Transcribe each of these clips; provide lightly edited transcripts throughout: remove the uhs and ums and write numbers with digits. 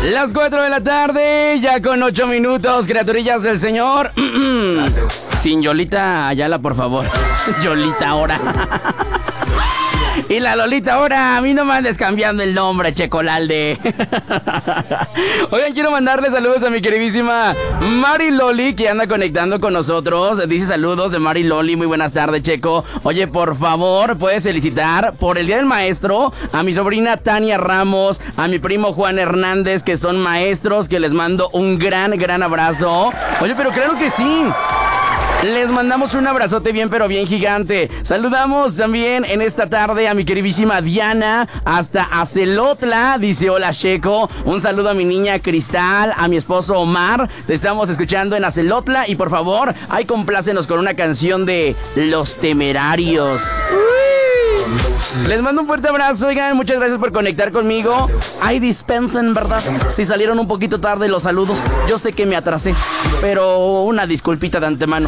Las 4 de la tarde, ya con 8 minutos, criaturillas del Señor. Sin Yolita Ayala, por favor. Yolita ahora. Y la Lolita ahora, a mí no me andes cambiando el nombre, Checolalde. Oigan, quiero mandarle saludos a mi queridísima Mari Loli, que anda conectando con nosotros. Dice saludos de Mari Loli, muy buenas tardes, Checo. Oye, por favor, puedes felicitar por el Día del Maestro a mi sobrina Tania Ramos, a mi primo Juan Hernández, que son maestros, que les mando un gran abrazo. Oye, pero claro que sí. Les mandamos un abrazote bien, pero bien gigante. Saludamos también en esta tarde a mi queridísima Diana, hasta Acelotla. Dice, hola, Checo. Un saludo a mi niña Cristal, a mi esposo Omar. Te estamos escuchando en Acelotla. Y por favor, ahí complácenos con una canción de Los Temerarios. Les mando un fuerte abrazo, oigan, muchas gracias por conectar conmigo. Ay, dispensen, ¿verdad? Si salieron un poquito tarde los saludos. Yo sé que me atrasé, pero una disculpita de antemano.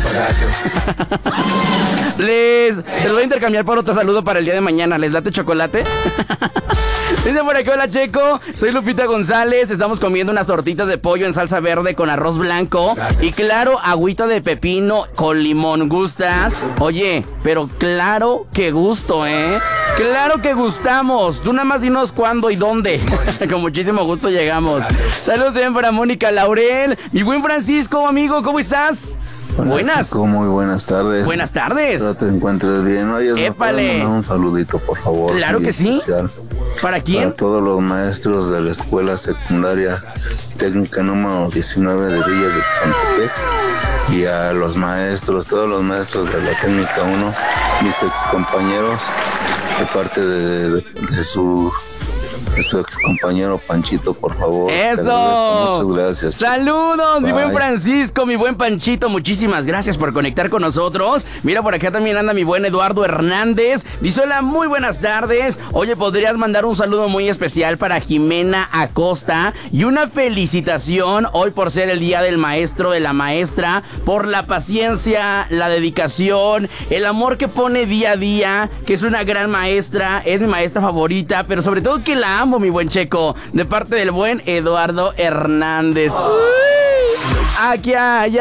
Se los voy a intercambiar por otro saludo para el día de mañana. ¿Les late chocolate? Dice por aquí, hola, Checo, soy Lupita González. Estamos comiendo unas tortitas de pollo en salsa verde con arroz blanco. Y claro, agüita de pepino con limón. ¿Gustas? Oye, pero claro que gusto, ¿eh? Claro que gustamos. Tú nada más dinos cuándo y dónde. Con muchísimo gusto llegamos. Saludos también para Mónica Laurel. Y buen Francisco, amigo, ¿cómo estás? Hola, Buenas. Chico, muy buenas tardes. Buenas tardes. Espero te encuentres bien. Oye, ¿me puedes mandar un saludito, por favor? Claro que sí. Especial. ¿Para quién? Para todos los maestros de la escuela secundaria técnica número 19 de Villa de Xantepec. Y a los maestros, todos los maestros de la técnica 1, mis ex compañeros, de parte de su ex compañero Panchito, por favor. ¡Eso! Muchas gracias. ¡Saludos, mi buen Bye. Francisco, mi buen Panchito! Muchísimas gracias por conectar con nosotros. Mira, por acá también anda mi buen Eduardo Hernández. Dice, hola, muy buenas tardes. Oye, ¿podrías mandar un saludo muy especial para Jimena Acosta? Y una felicitación hoy por ser el Día del Maestro, de la Maestra, por la paciencia, la dedicación, el amor que pone día a día, que es una gran maestra, es mi maestra favorita, pero sobre todo que la amo, mi buen Checo, de parte del buen Eduardo Hernández. Aquí hay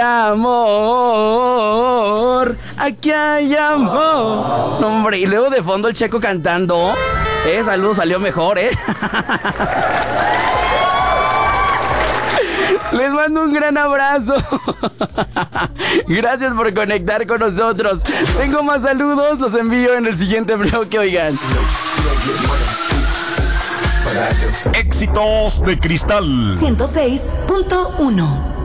amor, aquí hay amor. No, hombre, y luego de fondo el Checo cantando. Saludos, salió mejor, Les mando un gran abrazo. Gracias por conectar con nosotros. Tengo más saludos, los envío en el siguiente bloque, oigan. Éxitos de Cristal 106.1